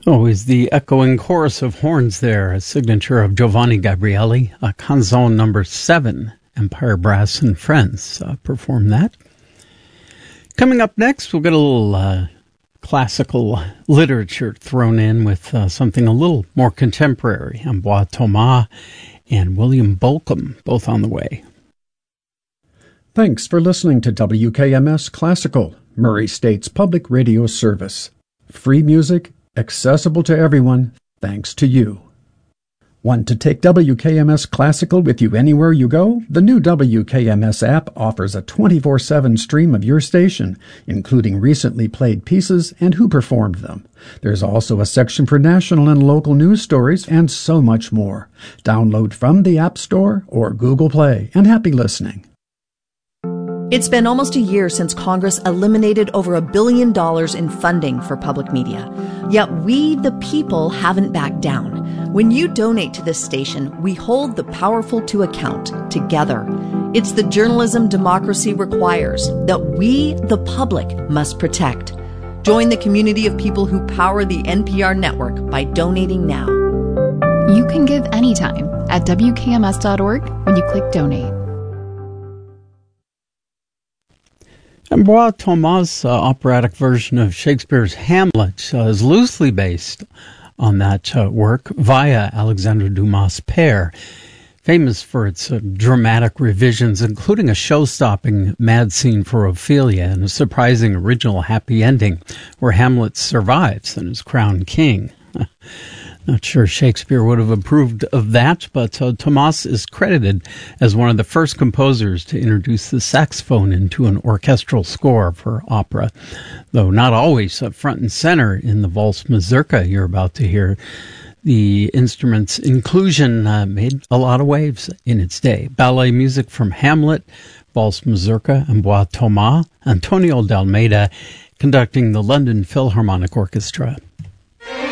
Always the echoing chorus of horns there, a signature of Giovanni Gabrieli, a Canzone number 7, Empire Brass and Friends performed that. Coming up next, we'll get a little classical literature thrown in with something a little more contemporary. Ambroise Thomas and William Bolcom, both on the way. Thanks for listening to WKMS Classical, Murray State's public radio service. Free music, accessible to everyone, thanks to you. Want to take WKMS Classical with you anywhere you go? The new WKMS app offers a 24/7 stream of your station, including recently played pieces and who performed them. There's also a section for national and local news stories and so much more. Download from the App Store or Google Play, and happy listening. It's been almost a year since Congress eliminated over $1 billion in funding for public media. Yet we, the people, haven't backed down. When you donate to this station, we hold the powerful to account together. It's the journalism democracy requires that we, the public, must protect. Join the community of people who power the NPR network by donating now. You can give anytime at WKMS.org when you click donate. Ambroise Thomas' operatic version of Shakespeare's Hamlet is loosely based on that work via Alexandre Dumas' Père, famous for its dramatic revisions, including a show-stopping mad scene for Ophelia and a surprising original happy ending where Hamlet survives and is crowned king. Not sure Shakespeare would have approved of that, but Thomas is credited as one of the first composers to introduce the saxophone into an orchestral score for opera, though not always front and center in the Valse Mazurka you're about to hear. The instrument's inclusion made a lot of waves in its day. Ballet music from Hamlet, Valse Mazurka, Ambroise Thomas, Antonio de Almeida conducting the London Philharmonic Orchestra.